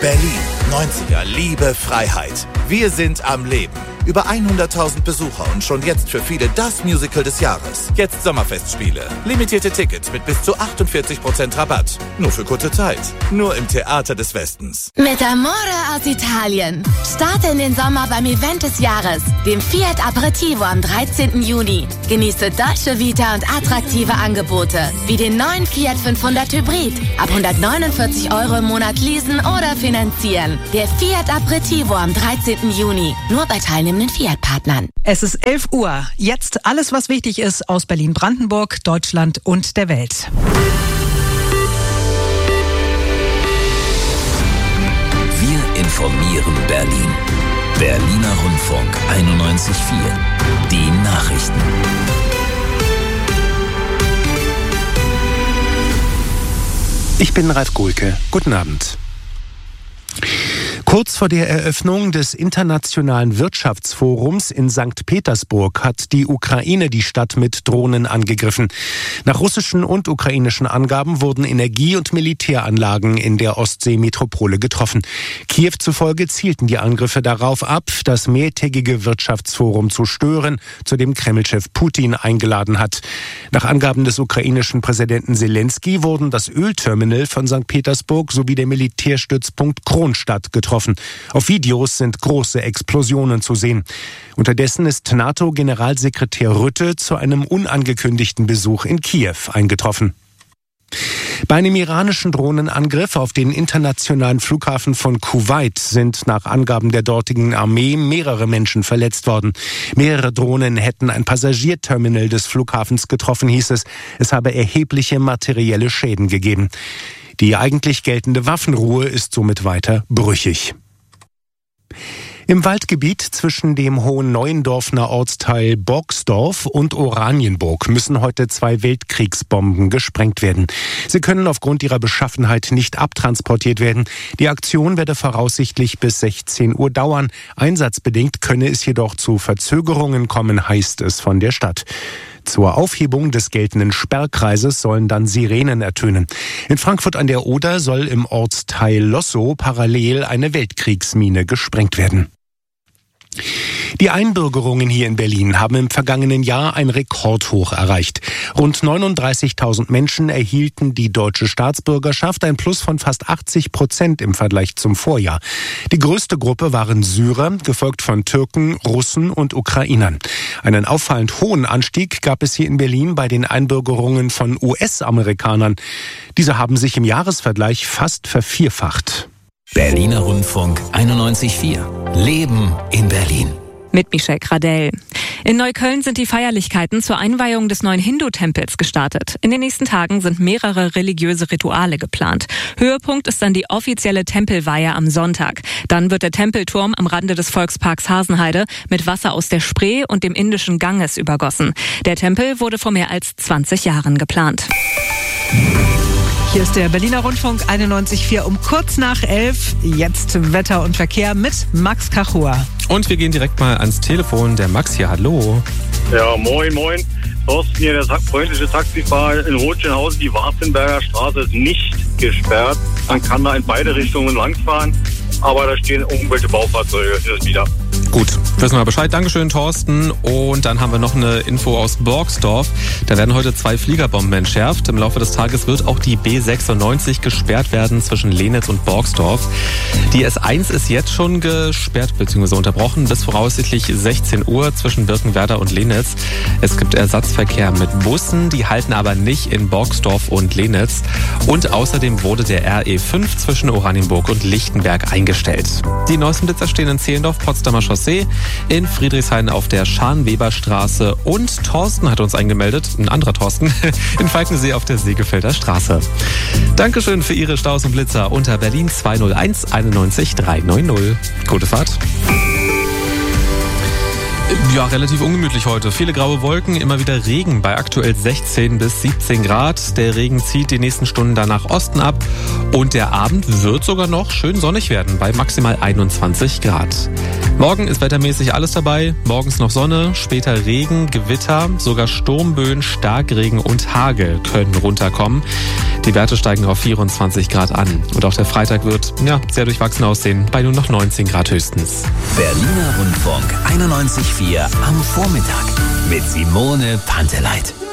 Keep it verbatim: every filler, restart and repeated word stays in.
Berlin, neunziger, Liebe, Freiheit. Wir sind am Leben. Über hunderttausend Besucher und schon jetzt für viele das Musical des Jahres. Jetzt Sommerfestspiele. Limitierte Tickets mit bis zu achtundvierzig Prozent Rabatt. Nur für kurze Zeit. Nur im Theater des Westens. Mit Amore aus Italien. Starte in den Sommer beim Event des Jahres, dem Fiat Aperitivo am dreizehnten Juni. Genieße Dolce Vita und attraktive Angebote, wie den neuen Fiat fünfhundert Hybrid. Ab hundertneunundvierzig Euro im Monat leasen oder finanzieren. Der Fiat Aperitivo am dreizehnten Juni. Nur bei teilnehmenden Fiat-Partnern. Es ist elf Uhr. Jetzt alles, was wichtig ist aus Berlin-Brandenburg, Deutschland und der Welt. Wir informieren Berlin. Berliner Rundfunk einundneunzig Komma vier. Die Nachrichten. Ich bin Ralf Gulke. Guten Abend. Kurz vor der Eröffnung des Internationalen Wirtschaftsforums in Sankt Petersburg hat die Ukraine die Stadt mit Drohnen angegriffen. Nach russischen und ukrainischen Angaben wurden Energie- und Militäranlagen in der Ostsee-Metropole getroffen. Kiew zufolge zielten die Angriffe darauf ab, das mehrtägige Wirtschaftsforum zu stören, zu dem Kreml-Chef Putin eingeladen hat. Nach Angaben des ukrainischen Präsidenten Selenskyj wurden das Ölterminal von Sankt Petersburg sowie der Militärstützpunkt Kronstadt getroffen. Auf Videos sind große Explosionen zu sehen. Unterdessen ist NATO-Generalsekretär Rutte zu einem unangekündigten Besuch in Kiew eingetroffen. Bei einem iranischen Drohnenangriff auf den internationalen Flughafen von Kuwait sind nach Angaben der dortigen Armee mehrere Menschen verletzt worden. Mehrere Drohnen hätten ein Passagierterminal des Flughafens getroffen, hieß es. Es habe erhebliche materielle Schäden gegeben. Die eigentlich geltende Waffenruhe ist somit weiter brüchig. Im Waldgebiet zwischen dem Hohenneuendorfener Ortsteil Boxdorf und Oranienburg müssen heute zwei Weltkriegsbomben gesprengt werden. Sie können aufgrund ihrer Beschaffenheit nicht abtransportiert werden. Die Aktion werde voraussichtlich bis sechzehn Uhr dauern. Einsatzbedingt könne es jedoch zu Verzögerungen kommen, heißt es von der Stadt. Zur Aufhebung des geltenden Sperrkreises sollen dann Sirenen ertönen. In Frankfurt an der Oder soll im Ortsteil Lossow parallel eine Weltkriegsmine gesprengt werden. Die Einbürgerungen hier in Berlin haben im vergangenen Jahr ein Rekordhoch erreicht. Rund neununddreißigtausend Menschen erhielten die deutsche Staatsbürgerschaft, ein Plus von fast achtzig Prozent im Vergleich zum Vorjahr. Die größte Gruppe waren Syrer, gefolgt von Türken, Russen und Ukrainern. Einen auffallend hohen Anstieg gab es hier in Berlin bei den Einbürgerungen von U S-Amerikanern. Diese haben sich im Jahresvergleich fast vervierfacht. Berliner Rundfunk einundneunzig Komma vier. Leben in Berlin. Mit Michelle Gradell. In Neukölln sind die Feierlichkeiten zur Einweihung des neuen Hindu-Tempels gestartet. In den nächsten Tagen sind mehrere religiöse Rituale geplant. Höhepunkt ist dann die offizielle Tempelweihe am Sonntag. Dann wird der Tempelturm am Rande des Volksparks Hasenheide mit Wasser aus der Spree und dem Indischen Ganges übergossen. Der Tempel wurde vor mehr als zwanzig Jahren geplant. Hier ist der Berliner Rundfunk einundneunzig Komma vier um kurz nach elf. Jetzt Wetter und Verkehr mit Max Kachua. Und wir gehen direkt mal ans Telefon. Der Max hier, hallo. Ja, moin, moin. Thorsten hier, der freundliche Taxifahrer in Rotschenhausen. Die Warzenberger Straße ist nicht gesperrt. Man kann da in beide Richtungen langfahren. Aber da stehen irgendwelche Baufahrzeuge wieder. Gut, wissen wir Bescheid. Dankeschön, Thorsten. Und dann haben wir noch eine Info aus Borgsdorf. Da werden heute zwei Fliegerbomben entschärft. Im Laufe des Tages wird auch die B sechsundneunzig gesperrt werden zwischen Lenitz und Borgsdorf. Die S eins ist jetzt schon gesperrt bzw. unterbrochen bis voraussichtlich sechzehn Uhr zwischen Birkenwerder und Lenitz. Es gibt Ersatzverkehr mit Bussen, die halten aber nicht in Borgsdorf und Lenitz. Und außerdem wurde der R E fünf zwischen Oranienburg und Lichtenberg eingestellt. Die neuesten Blitzer stehen in Zehlendorf, Potsdamer Chaussee, in Friedrichshain auf der Scharnweberstraße und Thorsten hat uns eingemeldet, ein anderer Thorsten, in Falkensee auf der Segefelder Straße. Dankeschön für Ihre Staus und Blitzer unter Berlin zwei null eins einundneunzig dreihundertneunzig. Gute Fahrt. Ja, relativ ungemütlich heute. Viele graue Wolken, immer wieder Regen bei aktuell sechzehn bis siebzehn Grad. Der Regen zieht die nächsten Stunden dann nach Osten ab und der Abend wird sogar noch schön sonnig werden bei maximal einundzwanzig Grad. Morgen ist wettermäßig alles dabei. Morgens noch Sonne, später Regen, Gewitter, sogar Sturmböen, Starkregen und Hagel können runterkommen. Die Werte steigen auf vierundzwanzig Grad an. Und auch der Freitag wird ja, sehr durchwachsen aussehen, bei nur noch neunzehn Grad höchstens. Berliner Rundfunk einundneunzig Komma vier am Vormittag mit Simone Panteleit.